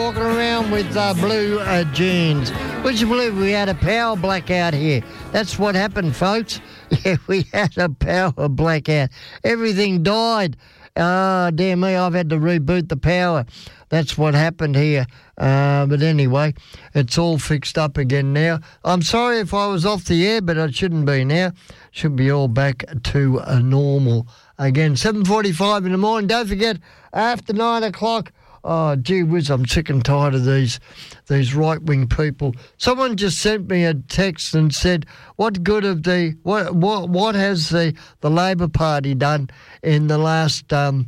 walking around with blue jeans. Would you believe we had a power blackout here? That's what happened, folks. Yeah, we had a power blackout. Everything died. Oh, dear me, I've had to reboot the power. That's what happened here. But anyway, it's all fixed up again now. I'm sorry if I was off the air, but it shouldn't be now. Should be all back to normal again. 7:45 in the morning. Don't forget, after 9 o'clock. Oh, gee whiz, I'm sick and tired of these right-wing people. Someone just sent me a text and said, what good of what has the Labor Party done in the last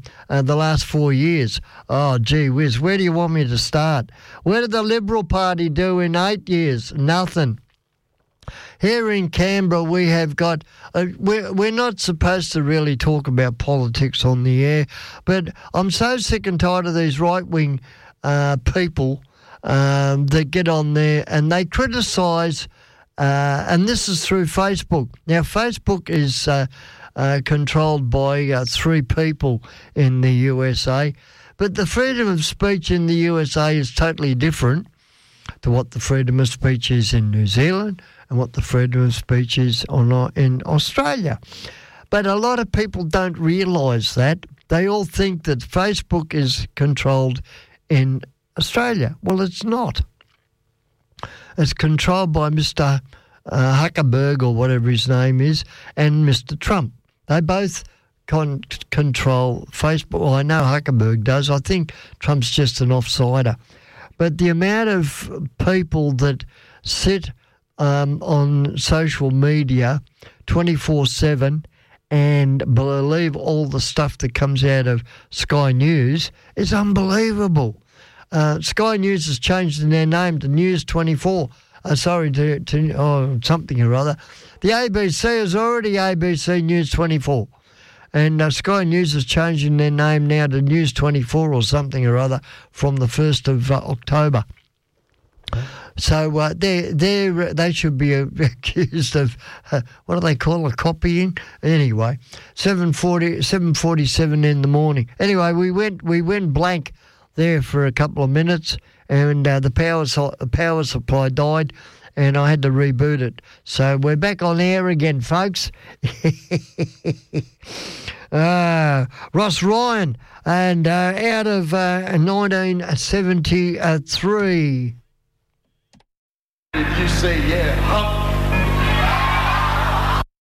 4 years? Oh, gee whiz, where do you want me to start? Where did the Liberal Party do in 8 years? Nothing. Here in Canberra, we have got... we're not supposed to really talk about politics on the air, but I'm so sick and tired of these right-wing people that get on there and they criticise, and this is through Facebook. Now, Facebook is controlled by 3 people in the USA, but the freedom of speech in the USA is totally different to what the freedom of speech is in New Zealand and what the freedom of speech is in Australia. But a lot of people don't realise that. They all think that Facebook is controlled in Australia. Well, it's not. It's controlled by Mr. Zuckerberg or whatever his name is and Mr. Trump. They both control Facebook. Well, I know Zuckerberg does. I think Trump's just an offsider. But the amount of people that sit on social media 24/7 and believe all the stuff that comes out of Sky News is unbelievable. Sky News has changed their name to News 24. To something or other. The ABC is already ABC News 24. And Sky News is changing their name now to News 24 or something or other from the 1st of October. So they should be accused of, what do they call it, copying? Anyway, 7:47 in the morning. Anyway, we went blank there for a couple of minutes and the power supply died and I had to reboot it. So we're back on air again, folks. Ross Ryan, and out of 1973. If you say, yeah, hump